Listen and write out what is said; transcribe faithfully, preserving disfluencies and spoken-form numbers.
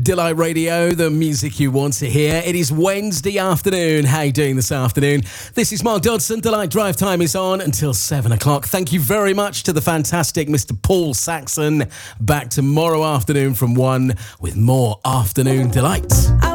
Delight Radio, the music you want to hear. It is Wednesday afternoon. How you doing this afternoon? This is Mark Dodson. Delight Drive Time is on until seven o'clock. Thank you very much to the fantastic Mister Paul Saxon. Back tomorrow afternoon from one with more Afternoon Delight.